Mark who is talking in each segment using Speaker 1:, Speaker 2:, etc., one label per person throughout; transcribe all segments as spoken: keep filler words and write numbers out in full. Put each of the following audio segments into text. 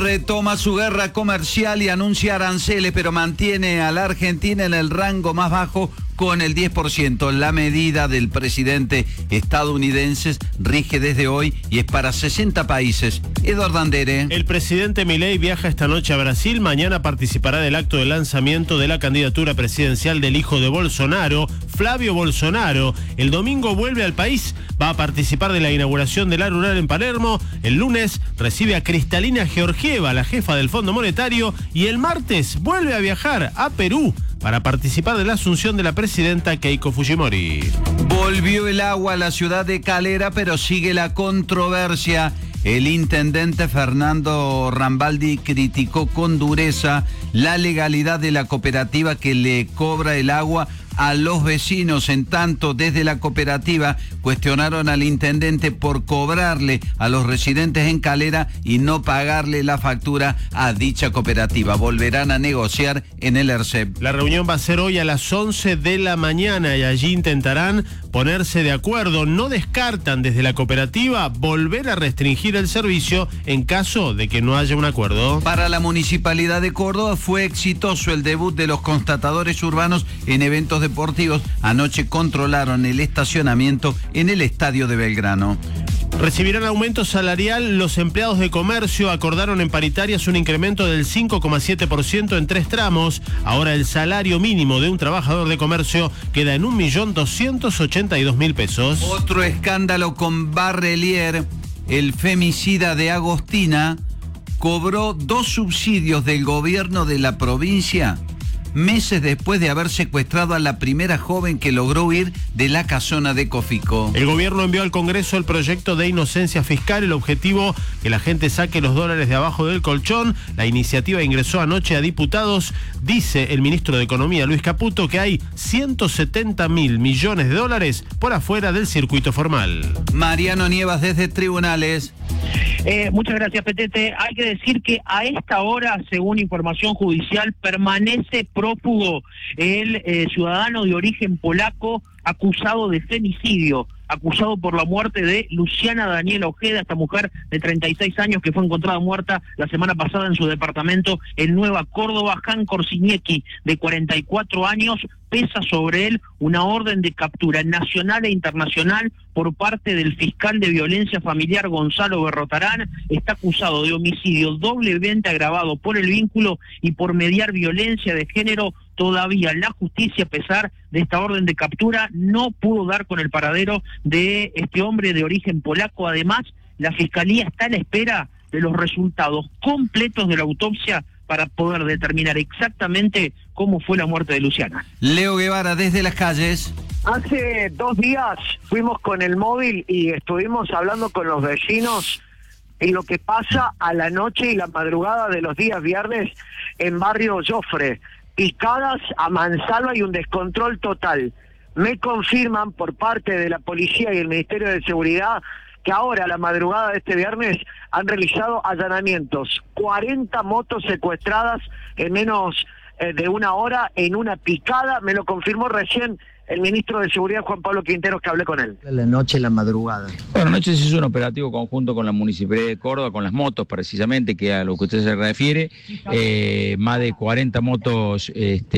Speaker 1: Retoma su guerra comercial y anuncia aranceles, pero mantiene a la Argentina en el rango más bajo con el diez por ciento. La medida del presidente estadounidense rige desde hoy y es para sesenta países. Eduardo Andere.
Speaker 2: El presidente Milei viaja esta noche a Brasil. Mañana participará del acto de lanzamiento de la candidatura presidencial del hijo de Bolsonaro, Flavio Bolsonaro. El domingo vuelve al país. Va a participar de la inauguración de la rural en Palermo. El lunes recibe a Cristalina Georgieva, la jefa del Fondo Monetario. Y el martes vuelve a viajar a Perú para participar de la asunción de la presidenta Keiko Fujimori.
Speaker 1: Volvió el agua a la ciudad de Calera, pero sigue la controversia. El intendente Fernando Rambaldi criticó con dureza la legalidad de la cooperativa que le cobra el agua a los vecinos. En tanto, desde la cooperativa cuestionaron al intendente por cobrarle a los residentes en Calera y no pagarle la factura a dicha cooperativa. Volverán a negociar en el ERCEP.
Speaker 2: La reunión va a ser hoy a las once de la mañana y allí intentarán ponerse de acuerdo. No descartan desde la cooperativa volver a restringir el servicio en caso de que no haya un acuerdo.
Speaker 1: Para la Municipalidad de Córdoba fue exitoso el debut de los constatadores urbanos en eventos deportivos. Anoche controlaron el estacionamiento en el estadio de Belgrano.
Speaker 2: Recibirán aumento salarial los empleados de comercio. Acordaron en paritarias un incremento del cinco coma siete por ciento en tres tramos. Ahora el salario mínimo de un trabajador de comercio queda en un millón doscientos ochenta y dos mil pesos.
Speaker 1: Otro escándalo con Barrelier. El femicida de Agostina cobró dos subsidios del gobierno de la provincia meses después de haber secuestrado a la primera joven que logró huir de la casona de Cofico.
Speaker 2: El gobierno envió al Congreso el proyecto de inocencia fiscal. El objetivo, que la gente saque los dólares de abajo del colchón. La iniciativa ingresó anoche a diputados. Dice el ministro de Economía, Luis Caputo, que hay ciento setenta mil millones de dólares por afuera del circuito formal.
Speaker 1: Mariano Nievas desde Tribunales.
Speaker 3: Eh, muchas gracias, Petete. Hay que decir que a esta hora, según información judicial, permanece prófugo el eh, ciudadano de origen polaco acusado de femicidio, acusado por la muerte de Luciana Daniela Ojeda, esta mujer de treinta y seis años que fue encontrada muerta la semana pasada en su departamento en Nueva Córdoba. Jan Korsiñecki, de cuarenta y cuatro años, pesa sobre él una orden de captura nacional e internacional por parte del fiscal de violencia familiar Gonzalo Berrotarán. Está acusado de homicidio doblemente agravado por el vínculo y por mediar violencia de género. Todavía la justicia, a pesar de esta orden de captura, no pudo dar con el paradero de este hombre de origen polaco. Además, la fiscalía está a la espera de los resultados completos de la autopsia para poder determinar exactamente cómo fue la muerte de Luciana.
Speaker 1: Leo Guevara desde las calles.
Speaker 4: Hace dos días fuimos con el móvil y estuvimos hablando con los vecinos en lo que pasa a la noche y la madrugada de los días viernes en barrio Jofre. Picadas a mansalva y un descontrol total. Me confirman por parte de la policía y el Ministerio de Seguridad que ahora, a la madrugada de este viernes, han realizado allanamientos. cuarenta motos secuestradas en menos eh, de una hora en una picada. Me lo confirmó recién el ministro de Seguridad, Juan Pablo Quinteros, que hablé con él.
Speaker 5: La noche, la madrugada.
Speaker 6: Bueno, anoche se hizo un operativo conjunto con la Municipalidad de Córdoba, con las motos precisamente, que a lo que usted se refiere, eh, más de cuarenta motos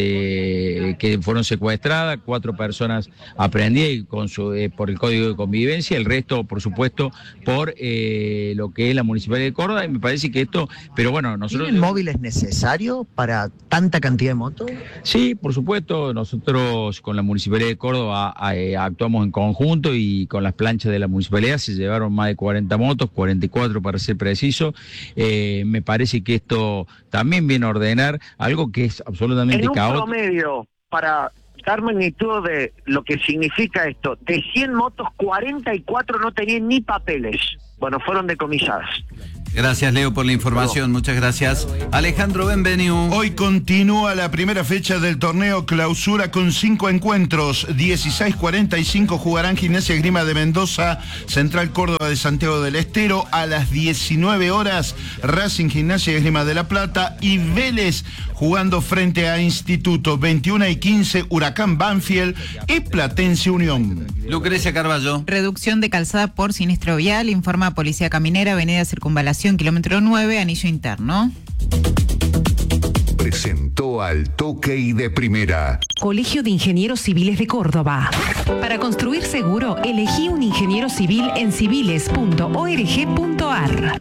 Speaker 6: este, que fueron secuestradas, cuatro personas aprehendidas y con su, eh, por el Código de Convivencia, el resto, por supuesto, por eh, lo que es la Municipalidad de Córdoba, y me parece que esto, pero bueno, nosotros...
Speaker 5: ¿El móvil es necesario para tanta cantidad de motos?
Speaker 6: Sí, por supuesto, nosotros con la Municipalidad de Córdoba eh, actuamos en conjunto y con las planchas de la municipalidad se llevaron más de cuarenta motos, cuarenta y cuatro para ser preciso. Eh, me parece que esto también viene a ordenar algo que es absolutamente caótico.
Speaker 4: En un promedio, para dar magnitud de lo que significa esto, de cien motos, cuarenta y cuatro no tenían ni papeles. Bueno, fueron decomisadas.
Speaker 1: Gracias, Leo, por la información. Muchas gracias. Alejandro Benveniu.
Speaker 7: Hoy continúa la primera fecha del torneo Clausura con cinco encuentros. dieciséis cuarenta y cinco jugarán Gimnasia Esgrima de Mendoza, Central Córdoba de Santiago del Estero. A las diecinueve horas, Racing Gimnasia Esgrima de La Plata y Vélez jugando frente a Instituto. veintiuna y quince, Huracán Banfield y Platense Unión.
Speaker 1: Lucrecia Carballo.
Speaker 8: Reducción de calzada por siniestro vial, informa Policía Caminera, Avenida Circunvalación estación kilómetro nueve, anillo interno.
Speaker 9: Presentó Al Toque y de Primera.
Speaker 10: Colegio de Ingenieros Civiles de Córdoba. Para construir seguro, elegí un ingeniero civil en civiles punto org punto ar.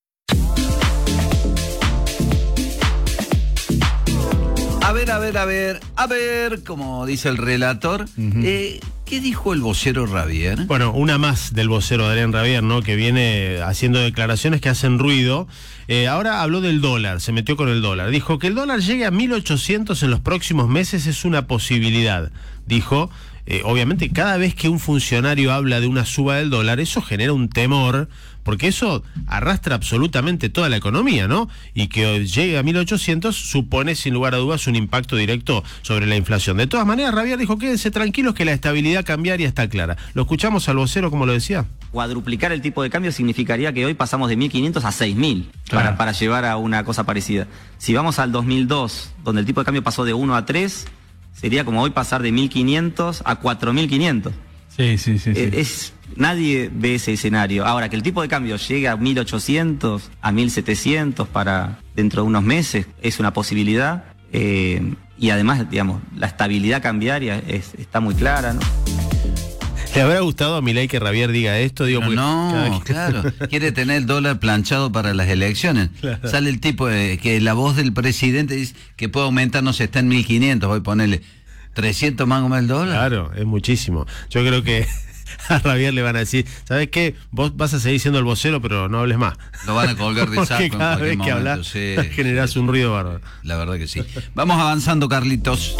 Speaker 1: A ver, a ver, a ver, a ver, como dice el relator, uh-huh. eh, ¿qué dijo el vocero Ravier?
Speaker 2: Bueno, una más del vocero Adrián Ravier, ¿no? Que viene haciendo declaraciones que hacen ruido. Eh, ahora habló del dólar, se metió con el dólar. Dijo que el dólar llegue a mil ochocientos en los próximos meses es una posibilidad. Dijo, eh, obviamente cada vez que un funcionario habla de una suba del dólar, eso genera un temor, porque eso arrastra absolutamente toda la economía, ¿no? Y que llegue a mil ochocientos supone sin lugar a dudas un impacto directo sobre la inflación. De todas maneras, Ravier dijo, quédense tranquilos que la estabilidad cambiaria está clara. ¿Lo escuchamos al vocero como lo decía?
Speaker 11: Cuadruplicar el tipo de cambio significaría que hoy pasamos de mil quinientos a seis mil claro. para, para llevar a una cosa parecida. Si vamos al dos mil dos, donde el tipo de cambio pasó de uno a tres, sería como hoy pasar de mil quinientos a cuatro mil quinientos.
Speaker 2: Sí, sí, sí.
Speaker 11: Eh,
Speaker 2: sí.
Speaker 11: Es, nadie ve ese escenario. Ahora, que el tipo de cambio llegue a mil ochocientos, a mil setecientos para dentro de unos meses, es una posibilidad. Eh, y además, digamos, la estabilidad cambiaria es, está muy clara, ¿no?
Speaker 2: ¿Le habrá gustado a Milei que Ravier diga esto? Digo,
Speaker 1: porque no, que... claro. Quiere tener el dólar planchado para las elecciones. Claro. Sale el tipo de, que la voz del presidente dice que puede aumentar, no sé, está en mil quinientos, voy a ponerle trescientos mangos más el dólar.
Speaker 2: Claro, es muchísimo. Yo creo que a Ravier le van a decir, ¿sabes qué? Vos vas a seguir siendo el vocero, pero no hables más.
Speaker 1: Lo van a colgar de saco en
Speaker 2: cada
Speaker 1: cualquier
Speaker 2: vez
Speaker 1: momento.
Speaker 2: Que hablas,
Speaker 1: sí,
Speaker 2: generás
Speaker 1: sí,
Speaker 2: un ruido bárbaro.
Speaker 1: La verdad que sí. Vamos avanzando, Carlitos.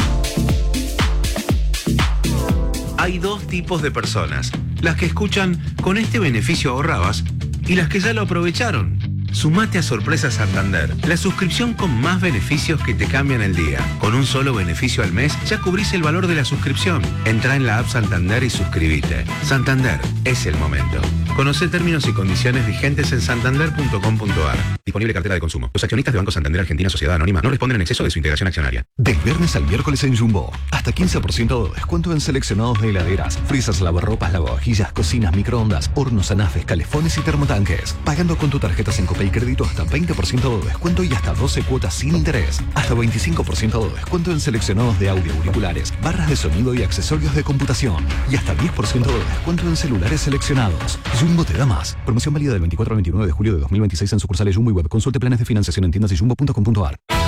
Speaker 12: Hay dos tipos de personas, las que escuchan con este beneficio ahorrabas y las que ya lo aprovecharon. Sumate a Sorpresa Santander, la suscripción con más beneficios que te cambian el día. Con un solo beneficio al mes ya cubrís el valor de la suscripción. Entrá en la app Santander y suscribite. Santander, es el momento. Conoce términos y condiciones vigentes en santander punto com punto ar. Disponible cartera de consumo. Los accionistas de Banco Santander Argentina Sociedad Anónima no responden en exceso de su integración accionaria.
Speaker 13: Del viernes al miércoles en Jumbo, hasta quince por ciento de descuento en seleccionados de heladeras, frisas, lavarropas, lavavajillas, cocinas, microondas, hornos, anafes, calefones y termotanques. Pagando con tu tarjeta Sincope y crédito hasta veinte por ciento de descuento y hasta doce cuotas sin interés. Hasta veinticinco por ciento de descuento en seleccionados de audio, auriculares, barras de sonido y accesorios de computación. Y hasta diez por ciento de descuento en celulares seleccionados. Jumbo te da más. Promoción válida del veinticuatro al veintinueve de julio de dos mil veintiséis en sucursales Jumbo y web. Consulte planes de financiación en tiendas y jumbo punto com punto ar.